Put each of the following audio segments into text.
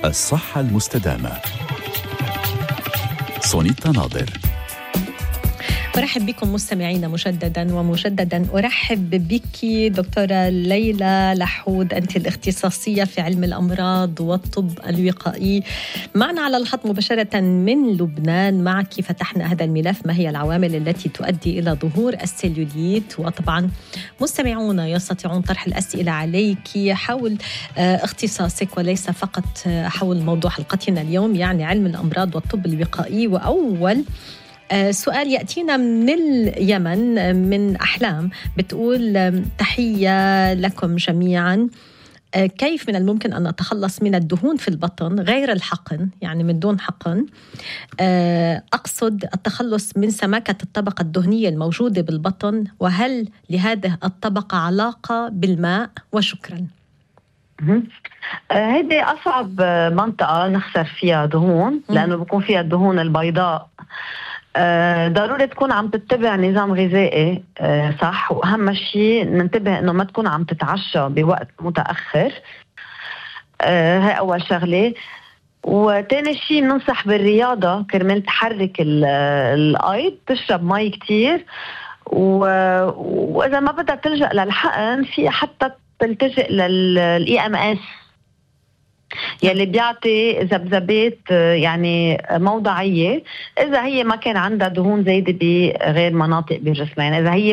الصحة المستدامة. سونيتا ناظر. أرحب بكم مستمعينا مجددا أرحب بك دكتورة ليلى لحود، أنت الاختصاصية في علم الأمراض والطب الوقائي، معنا على الخط مباشرة من لبنان. معك فتحنا هذا الملف، ما هي العوامل التي تؤدي إلى ظهور السيلوليت؟ وطبعا مستمعونا يستطيعون طرح الأسئلة عليك حول اختصاصك وليس فقط حول موضوع حلقتنا اليوم، يعني علم الأمراض والطب الوقائي. وأول سؤال يأتينا من اليمن، من أحلام، بتقول: تحية لكم جميعا، كيف من الممكن أن نتخلص من الدهون في البطن غير الحقن، يعني من دون حقن؟ أقصد التخلص من سماكة الطبقة الدهنية الموجودة بالبطن، وهل لهذه الطبقة علاقة بالماء؟ وشكرا. هذه أصعب منطقة نخسر فيها دهون، لأنه بيكون فيها الدهون البيضاء. ضروري تكون عم تتبع نظام غذائي صح، وأهم شيء ننتبه إنه ما تكون عم تتعشى بوقت متأخر. هاي أول شغلة. وتاني شيء ننصح بالرياضة كرمال تحرك الأيض، تشرب مي كتير، وإذا ما بدها تلجأ للحقن في حتى تلتجئ للEMS يلي بيعطي ذبذبات يعني موضعية إذا هي ما كان عندها دهون زايدة بغير مناطق بجسمها. يعني إذا هي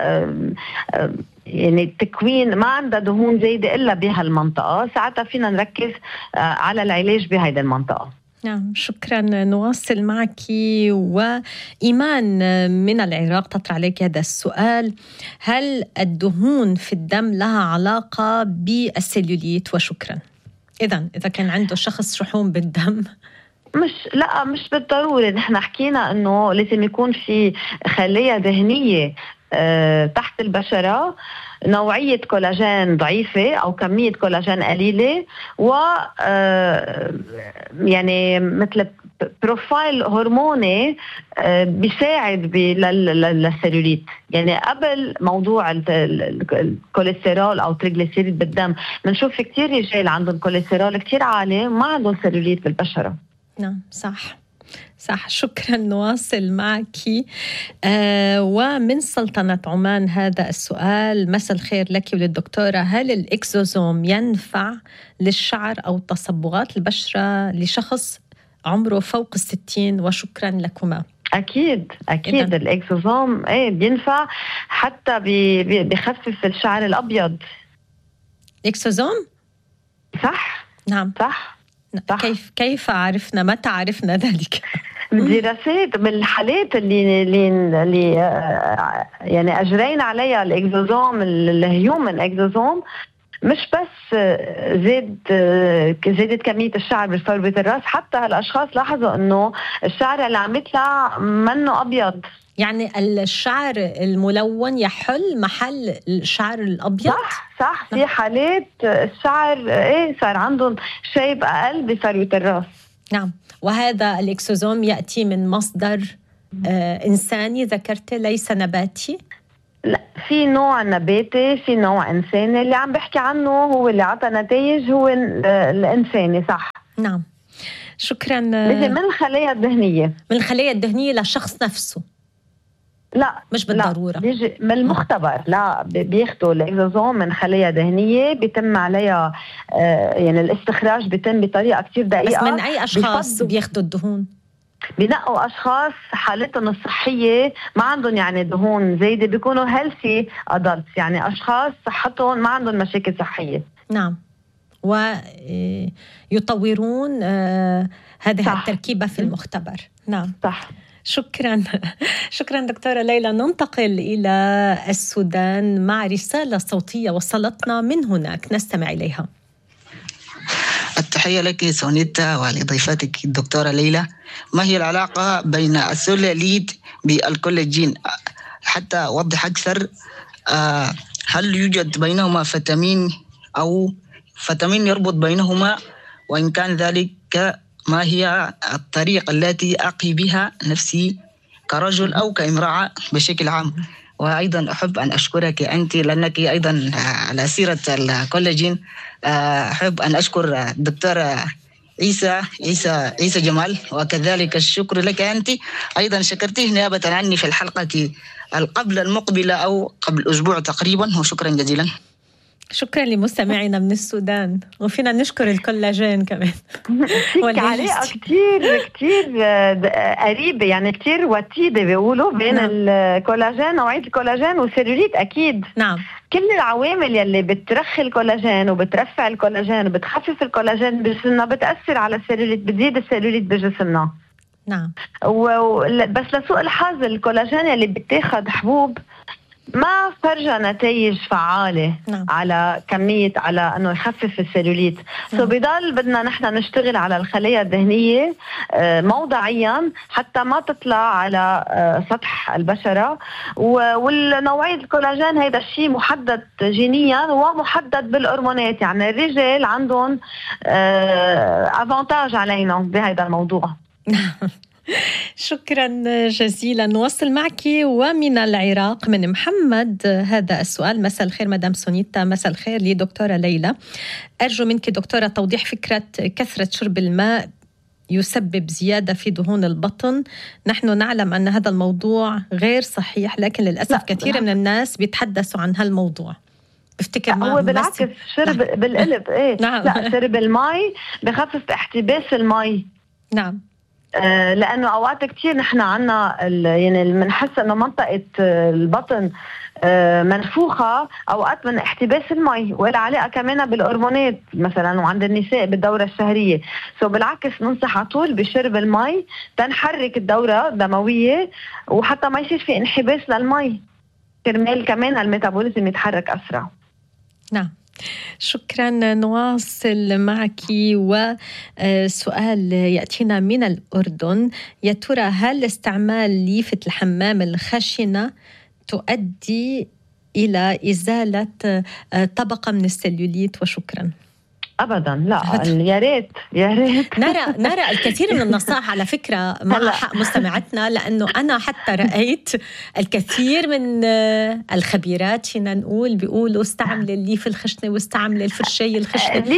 يعني التكوين ما عندها دهون زايدة إلا بهالمنطقة، ساعتها فينا نركز على العلاج بهذه المنطقة. نعم، شكرا. نواصل معك. وإيمان من العراق تطرح عليك هذا السؤال: هل الدهون في الدم لها علاقة بالسيلوليت؟ وشكرا. إذا كان عنده شخص شحوم بالدم، مش بالضروري. نحن حكينا إنه لازم يكون في خلايا دهنية تحت البشرة، نوعية كولاجين ضعيفة أو كمية كولاجين قليلة، و يعني مثل بروفايل هرموني بيساعد للسيلوليت. يعني قبل موضوع الكوليسترول أو تريغليسيريد بالدم، بنشوف كتير رجال عندهم كوليسترول كتير عالي ما عندهم سيلوليت بالبشرة. نعم، صح. شكرا. نواصل معك. ومن سلطنة عمان هذا السؤال: مساء الخير لك وللدكتورة، هل الإكزوزوم ينفع للشعر أو تصبغات البشرة لشخص عمره فوق 60؟ وشكرا لكما. أكيد الإكزوزوم بينفع، حتى بيخفف الشعر الأبيض. الإكزوزوم صح؟ نعم صح. كيف عرفنا؟ متى عرفنا ذلك؟ دراسات بالحالات اللي يعني أجرينا عليها الإكزوزوم، الهيومن إكزوزوم، مش بس زادت كمية الشعر بفروة الرأس، حتى هالأشخاص لاحظوا إنه الشعر اللي عم يطلع منه أبيض. يعني الشعر الملون يحل محل الشعر الأبيض. صح. في حالات الشعر صار عندهم شيب أقل بفروة الرأس. نعم. وهذا الإكسوزوم يأتي من مصدر إنساني ذكرت، ليس نباتي؟ لا، في نوع نباتي، في نوع إنساني. اللي عم بحكي عنه هو اللي عطى نتائج هو الإنساني. صح. نعم، شكرا. من الخلايا الدهنية، من الخلايا الدهنية للشخص نفسه؟ لا، مش بالضرورة. بيجي من المختبر. لا، بياخدوا الإكزوزوم من خلايا دهنية، بيتم عليها يعني الاستخراج بيتم بطريقة كتير دقيقة. بس من أي أشخاص بياخدوا الدهون؟ بنقوا أشخاص حالتهم الصحية ما عندهم يعني دهون زايدة، بيكونوا healthy adults، يعني أشخاص صحتهم ما عندهم مشاكل صحية. نعم. ويطورون هذه التركيبة في المختبر. نعم، صح. شكرا دكتورة ليلى. ننتقل إلى السودان مع رسالة صوتية وصلتنا من هناك، نستمع إليها. التحية لك سونيتا ولضيفتك الدكتورة ليلى. ما هي العلاقة بين السيلوليت بالكولاجين؟ حتى أوضح أكثر، هل يوجد بينهما فيتامين أو فيتامين يربط بينهما؟ وإن كان ذلك، ما هي الطريقة التي أقي بها نفسي كرجل أو كامرأة بشكل عام؟ وأيضا أحب أن أشكرك أنت لأنك أيضا على سيرة الكولاجين. أحب أن أشكر الدكتورة عيسى جمال، وكذلك الشكر لك أنت أيضا، شكرتيه نيابة عني في الحلقة قبل المقبلة أو قبل أسبوع تقريبا، وشكرا جزيلا. شكرا لمستمعينا من السودان، وفينا نشكر الكولاجين كمان. علاقة كتير قريبة، يعني كتير وتيدة بيقولوا بين الكولاجين، نوعية الكولاجين والسيلوليت. أكيد نعم، كل العوامل يلي بترخي الكولاجين وبترفع الكولاجين وبتخفف الكولاجين بجسمنا بتأثر على السيلوليت، بتزيد السيلوليت بجسمنا. نعم. بس لسوء الحظ الكولاجين يلي بتاخد حبوب ما فرجى نتائج فعالة على كمية، على أنه يخفف السيلوليت. بضل بدنا نحن نشتغل على الخلايا الدهنية موضعيا حتى ما تطلع على سطح البشرة. والنوعية الكولاجين هيدا الشيء محدد جينيا ومحدد بالهرمونات، يعني الرجال عندهم أفانتاج علينا بهذا الموضوع. شكرا جزيلا. نواصل معك ومن العراق من محمد هذا السؤال. مساء الخير مدام سونيتا. مساء الخير لدكتورة ليلى. أرجو منك دكتورة توضيح فكرة كثرة شرب الماء يسبب زيادة في دهون البطن. نحن نعلم أن هذا الموضوع غير صحيح، لكن للأسف كثير من الناس بيتحدثوا عن هالموضوع. بفتكر هو بالعكس شرب بالقلب. نعم. لا، شرب المي بخفف احتباس المي. نعم. لأنه أوقات كتير نحن عنا يعني منحس أنه منطقة البطن منفوخة أوقات من احتباس المي، وإلى علاقة كمان بالهرمونات مثلا وعند النساء بالدورة الشهرية. بالعكس ننصح على طول بشرب المي تنحرك الدورة الدموية، وحتى ما يصير في انحباس للمي كرمال كمان الميتابوليزم يتحرك أسرع. نعم. شكرا. نواصل معك وسؤال يأتينا من الأردن. يا ترى هل استعمال ليفة الحمام الخشنة تؤدي إلى إزالة طبقة من السليوليت؟ وشكرا. أبدا لا، يا ريت نرى الكثير من النصائح على فكرة مع حق مستمعتنا، لأنه أنا حتى رأيت الكثير من الخبيرات فينا نقول بيقولوا استعمل الليفة الخشنة واستعمل الفرشاية الخشنة.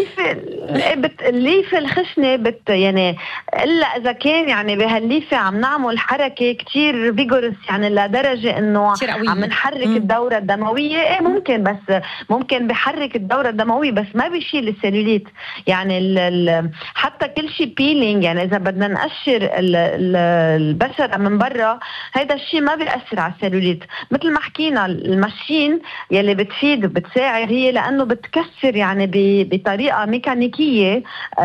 الليفة الخشنة يعني إلا إذا كان يعني بهالليفة عم نعمل حركة كتير فيجورس، يعني لدرجة إنه عم نحرك الدورة الدموية. ممكن، بس ممكن بحرك الدورة الدموية بس ما بيشيل السيلوليت. يعني حتى كل شيء بيلينج، يعني إذا بدنا نقشر البشرة من برا هيدا الشيء ما بيأثر على السيلوليت. مثل ما حكينا الماشين يلي بتفيد وبتساعد هي لأنه بتكسر يعني بطريقة ميكانيكية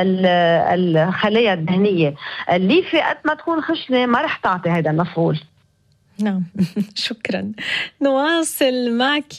الخلايا الدهنية. الليفة قد ما تكون خشنة ما رح تعطي هيدا المفعول. نعم. شكرا. نواصل معك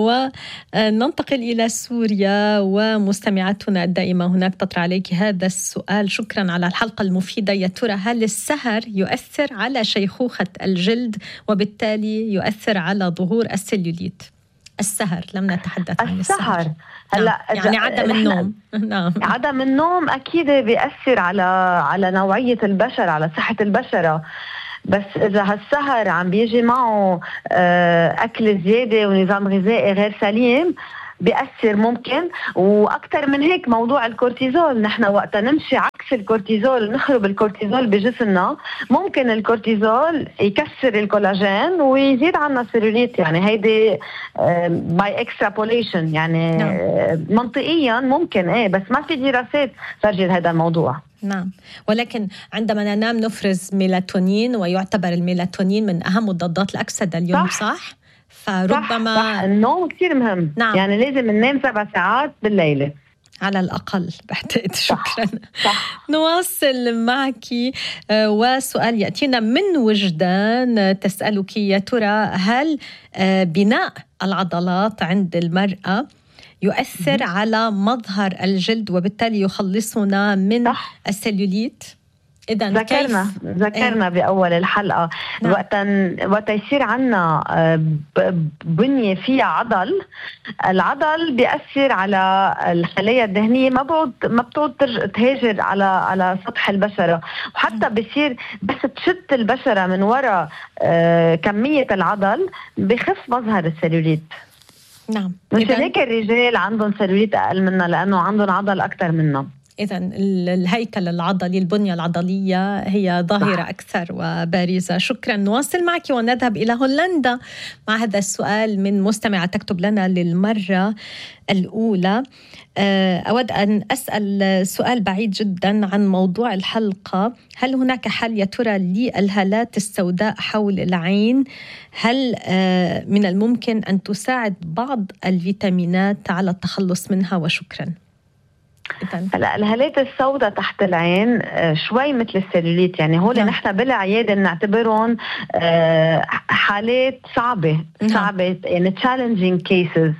وننتقل إلى سوريا، ومستمعاتنا الدائمة هناك تطرح عليك هذا السؤال. شكرا على الحلقة المفيدة. يا ترى هل السهر يؤثر على شيخوخة الجلد وبالتالي يؤثر على ظهور السليوليت؟ السهر، لم نتحدث عن السهر. هلا يعني عدم النوم. نعم. عدم النوم أكيد بيأثر على نوعية البشرة، على صحة البشرة. بس إذا هالسهر عم بيجي معه أكل زيادة ونظام غذائي غير سليم بيأثر ممكن. وأكثر من هيك موضوع الكورتيزول، نحن وقتا نمشي عكس الكورتيزول نخرب الكورتيزول بجسمنا، ممكن الكورتيزول يكسر الكولاجين ويزيد عنا السيلوليت. يعني هيدي باي اكسترابوليشن، يعني منطقيا ممكن بس ما في دراسات تسجل هذا الموضوع. نعم. ولكن عندما ننام نفرز ميلاتونين، ويعتبر الميلاتونين من أهم مضادات الأكسدة اليوم. صح؟ فربما صح. النوم كتير مهم. نعم. يعني لازم ننام 7 ساعات بالليلة على الأقل بعتقد. شكرا. صح. نواصل معك وسؤال يأتينا من وجدان تسألك. يا ترى هل بناء العضلات عند المرأة يؤثر على مظهر الجلد وبالتالي يخلصنا من السليوليت؟ إذا ذكرنا بأول الحلقة. نعم. وقت يصير عنا بنية فيها العضل بيأثر على الخلايا الدهنية، ما بتعود تهاجر على سطح البشرة. وحتى بيصير بس تشد البشرة من وراء كمية العضل بخف مظهر السليوليت. نعم. مش هيك الرجال عندهم سليوليت أقل منا لأنه عندهم عضل أكتر منا. إذن الهيكل العضلي، البنية العضلية هي ظاهرة أكثر وبارزة. شكرا. نواصل معك ونذهب إلى هولندا مع هذا السؤال من مستمعة تكتب لنا للمرة الأولى. أود أن أسأل سؤال بعيد جدا عن موضوع الحلقة. هل هناك حل يا ترى للهالات السوداء حول العين؟ هل من الممكن أن تساعد بعض الفيتامينات على التخلص منها؟ وشكرا. هلا الهالات السوداء تحت العين شوي مثل السيلوليت، يعني هول نحن بالعياده بنعتبرهم حالات صعبه يعني challenging cases.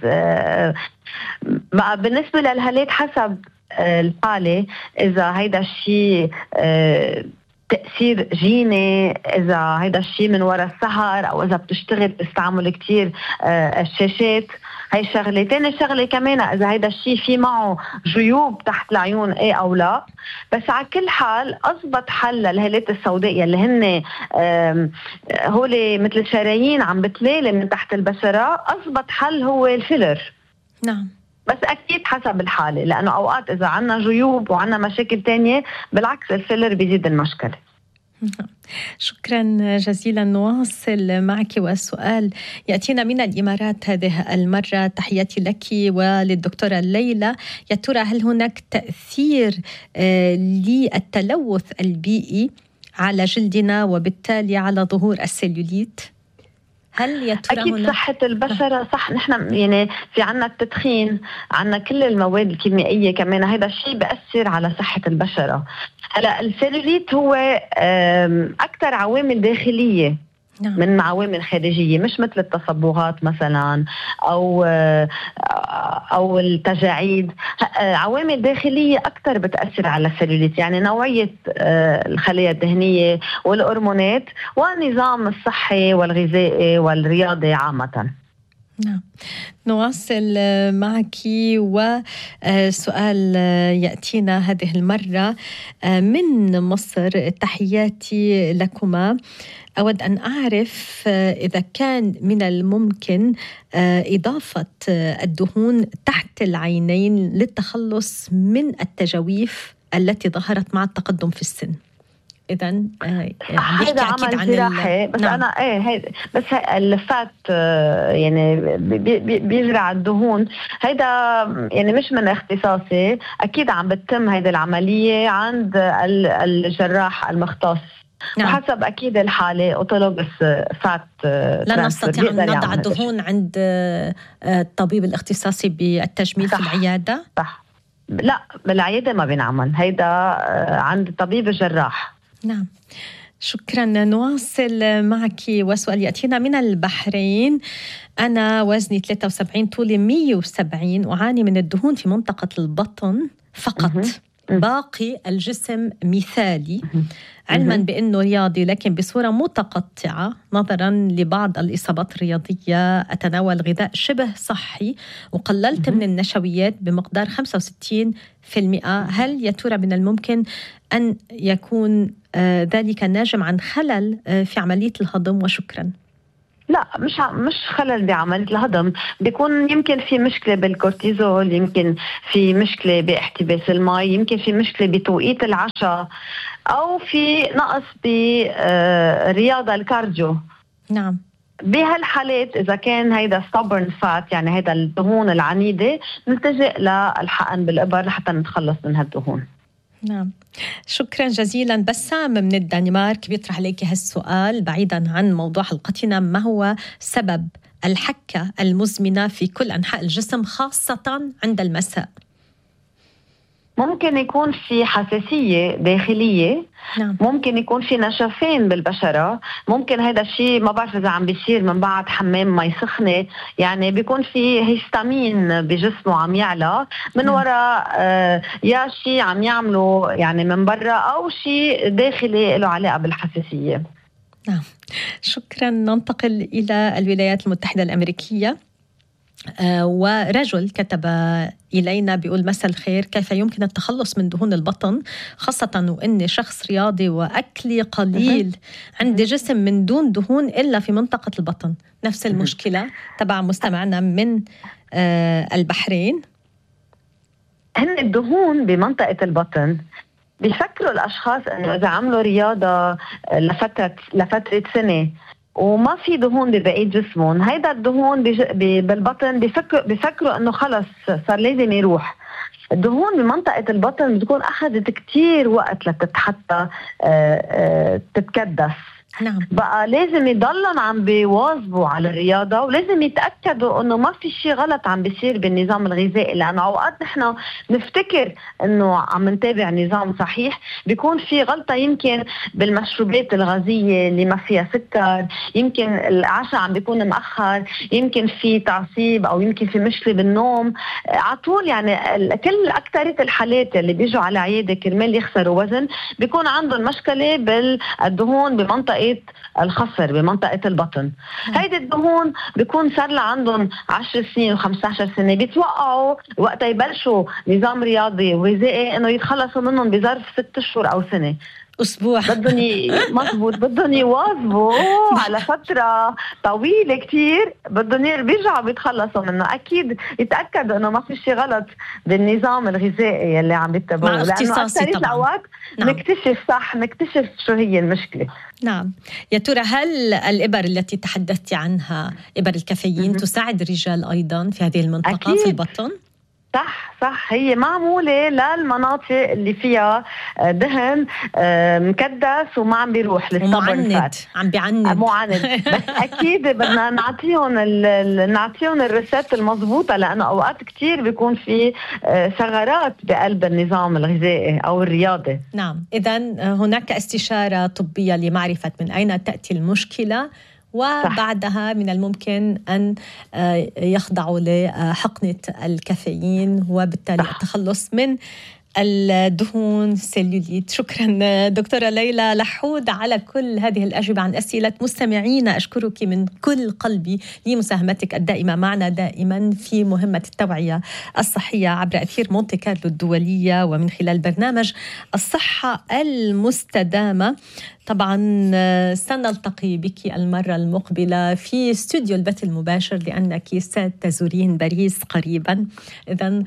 بالنسبه للهالات حسب الحاله، اذا هيدا الشيء تأثير جيني، إذا هيدا الشيء من وراء السهر، أو إذا بتشتغل باستعمل كتير الشاشات، هاي شغلة. تاني شغلة كمان إذا هيدا الشيء في معه جيوب تحت العيون إيه أو لا. بس على كل حال أضبط حل للهالات السوداء يلي هن هولي مثل شرايين عم بتلالي من تحت البشرة، أضبط حل هو الفيلر. نعم. بس أكيد حسب الحالة، لأنه أوقات إذا عنا جيوب وعنا مشاكل تانية بالعكس الفيلر بيزيد المشكلة. شكرا جزيلا. نواصل معك والسؤال يأتينا من الإمارات هذه المرة. تحياتي لك وللدكتورة ليلى. يا ترى هل هناك تأثير للتلوث البيئي على جلدنا وبالتالي على ظهور السيلوليت؟ هل يا ترى أكيد هنا صحة البشرة صح. نحن يعني في عنا التدخين، عنا كل المواد الكيميائية كمان، هذا الشيء بأثر على صحة البشرة. هلا السيلوليت هو أكثر عوامل داخلية من عوامل خارجية، مش مثل التصبغات مثلا أو التجاعيد. عوامل داخلية أكثر بتأثر على السيلوليت، يعني نوعية الخلايا الدهنية والهرمونات والنظام الصحي والغذائي والرياضي عامة. نعم. نواصل معك وسؤال يأتينا هذه المرة من مصر. تحياتي لكما. أود أن أعرف إذا كان من الممكن إضافة الدهون تحت العينين للتخلص من التجاويف التي ظهرت مع التقدم في السن. إذن هذا عمل جراحي. بس نعم. أنا بس اللفات يعني بيزرع الدهون، هيدا يعني مش من اختصاصي. أكيد عم بتتم هيدا العملية عند الجراح المختص. نعم. وحسب أكيد الحالة أوتولوجس فات لا نستطيع أن نضع الدهون عند الطبيب الاختصاصي بالتجميل في العيادة. صح. لا بالعيادة ما بينعمل، هيدا عند طبيب الجراح. نعم. شكرا. نواصل معك وسؤال يأتينا من البحرين. أنا وزني 73، طولي 170، أعاني من الدهون في منطقة البطن فقط. باقي الجسم مثالي، علما بأنه رياضي لكن بصورة متقطعة نظرا لبعض الإصابات الرياضية. أتناول غذاء شبه صحي وقللت من النشويات بمقدار 65%. هل يا ترى من الممكن أن يكون ذلك ناجم عن خلل في عملية الهضم؟ وشكرا. لا مش خلل بعملية الهضم، بيكون يمكن في مشكلة بالكورتيزول، يمكن في مشكلة باحتباس الماء، يمكن في مشكلة بتوقيت العشاء، أو في نقص برياضة الكارديو. نعم. بهالحالات إذا كان هيدا stubborn fat، يعني هيدا الدهون العنيدة، نلتجئ للحقن بالإبر لحتى نتخلص من هالدهون. نعم. شكرا جزيلا. بسام من الدنمارك بيطرح عليك هالسؤال بعيدا عن موضوع حلقتنا. ما هو سبب الحكة المزمنة في كل أنحاء الجسم خاصة عند المساء؟ ممكن يكون في حساسية داخلية. نعم. ممكن يكون في نشفان بالبشرة. ممكن هذا الشيء ما بعرف إذا عم بيصير من بعد حمام مي سخنة، يعني بيكون في هيستامين بجسمه عم يعلى من وراء يا شيء عم يعمله يعني من برا، أو شيء داخلي له علاقة بالحساسية. نعم. شكرا. ننتقل إلى الولايات المتحدة الأمريكية. ورجل كتب إلينا بيقول: مساء الخير، كيف يمكن التخلص من دهون البطن خاصة وإني شخص رياضي وأكلي قليل، عندي جسم من دون دهون إلا في منطقة البطن. نفس المشكلة تبع مستمعنا من البحرين. هن الدهون بمنطقة البطن بيفكروا الأشخاص إنه إذا عملوا رياضة لفترة سنة وما في دهون ببقية جسمهم، هيدا الدهون بالبطن بيفكروا إنه خلص صار لازم يروح. الدهون بمنطقة البطن بتكون أخذت كتير وقت لتتحطى تتكدس. نعم. بقى لازم يضلن عم بيواظبوا على الرياضة، ولازم يتأكدوا انه ما في شيء غلط عم بيصير بالنظام الغذائي، لانه اوقات نحن نفتكر انه عم نتابع نظام صحيح، بيكون في غلطة يمكن بالمشروبات الغازية اللي ما فيها سكر، يمكن العشاء عم بيكون مأخر، يمكن في تعصيب او يمكن في مشكلة بالنوم عطول. يعني كل اكترية الحالات اللي بيجوا على عيادة كرمال يخسروا وزن بيكون عندهم مشكلة بالدهون بمنطقة الخصر بمنطقة البطن. هيدي الدهون بيكون صار لها عندهم 10 سنين و15 سنة، بيتوقعوا وقت يبلشوا نظام رياضي وغذائي انه يتخلصوا منهم بظرف 6 أشهر او سنة، أسبوع. مضبوط، بدهم يواظبوا على فترة طويلة كتير، بدهم بيرجعوا بيتخلصوا منه. أكيد يتأكدوا إنه ما في شيء غلط بالنظام الغذائي اللي عم بيتبعوه، مع اختصاصي طبعا. الأوقات نعم. نكتشف شو هي المشكلة. نعم. يا ترى هل الإبر التي تحدثت عنها، إبر الكافيين، تساعد الرجال أيضا في هذه المنطقة أكيد. في البطن؟ صح هي معمولة للمناطق اللي فيها دهن مكدس وما عم بيروح ومعند، عم بيعند بس أكيد بدنا نعطيهم الرسالة المضبوطة، لأنه أوقات كتير بيكون في ثغرات بقلب النظام الغذائي أو الرياضي. نعم. إذن هناك استشارة طبية لمعرفة من أين تأتي المشكلة، وبعدها من الممكن أن يخضعوا لحقنة الكافيين وبالتالي التخلص من الدهون سيلوليت. شكرا دكتورة ليلى لحود على كل هذه الأجوبة عن أسئلة مستمعينا. أشكرك من كل قلبي لمساهمتك الدائمة معنا دائما في مهمة التوعية الصحية عبر أثير مونتي كارلو الدولية ومن خلال برنامج الصحة المستدامة. طبعا سنلتقي بك المرة المقبلة في استوديو البث المباشر لأنك ستزورين باريس قريبا. إذن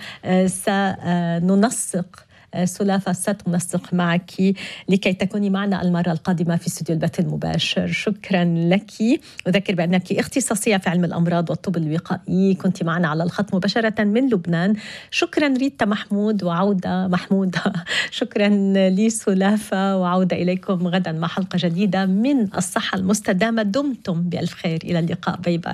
سننسق سلافة ستنسق معك لكي تكوني معنا المرة القادمة في استوديو البث المباشر. شكرا لك. أذكر بأنك اختصاصية في علم الأمراض والطب الوقائي، كنت معنا على الخط مباشرة من لبنان. شكرا ريتا محمود وعودة محمودة. شكرا لسلافة وعودة إليكم غدا مع حلقة جديدة من الصحة المستدامة. دمتم بألف خير، إلى اللقاء، باي باي.